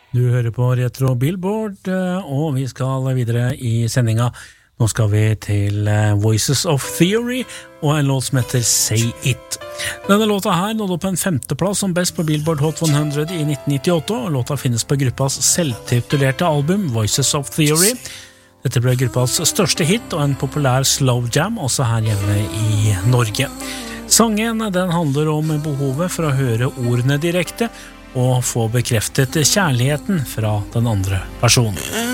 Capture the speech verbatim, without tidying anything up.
Du hører på Retro Billboard, og vi skal videre i sendinga. Nå skal vi til Voices of Theory, og en låt som heter Say It. Denne låta her nådde opp en femteplass som best på Billboard Hot hundre i nitten nittiåtte, og låta finnes på gruppas selvtitulerte album Voices of Theory. Dette ble gruppas største hit, og en populær slow jam også her hjemme i Norge. Sangen den handler om behovet for å høre ordene direkte, og få bekreftet kjærligheten fra den andre personen.